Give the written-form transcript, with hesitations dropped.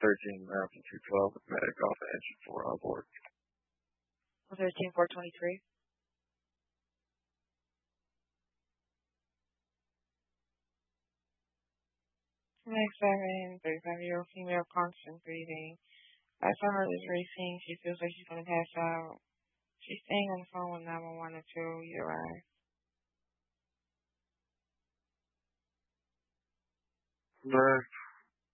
13 round from 212 with medic off engine 4 on board. 13-423. Next 7, 35-year-old female, constant breathing. Last time her is racing, she feels like she's going to pass out. She's staying on the phone with 911 until you arrive. Right.